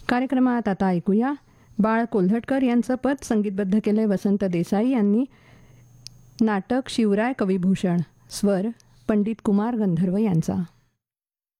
कार्यक्रमात आता ऐकूया बाळ कोल्हटकर यांचं पद संगीतबद्ध केले वसंत देसाई यांनी. नाटक शिवराय कविभूषण, स्वर पंडित कुमार गंधर्व यांचा.